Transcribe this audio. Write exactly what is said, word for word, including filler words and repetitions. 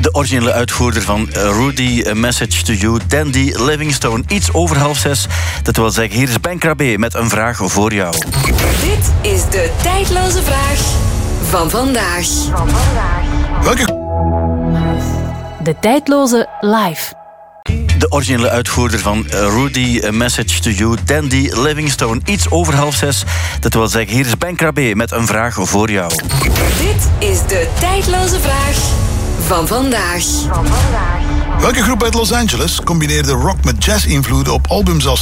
De originele uitvoerder van Rudy, A Message to You, Dandy Livingstone. Iets over half zes. Dat wil zeggen, hier is Ben Krabbe met een vraag voor jou. Dit is de tijdloze vraag van vandaag. Van vandaag. Welke... De tijdloze live. De originele uitvoerder van Rudy, A Message to You, Dandy Livingstone. Iets over half zes. Dat wil zeggen, hier is Ben Krabbe met een vraag voor jou. Dit is de tijdloze vraag van vandaag. Van vandaag. Welke groep uit Los Angeles combineerde rock met jazz-invloeden op albums als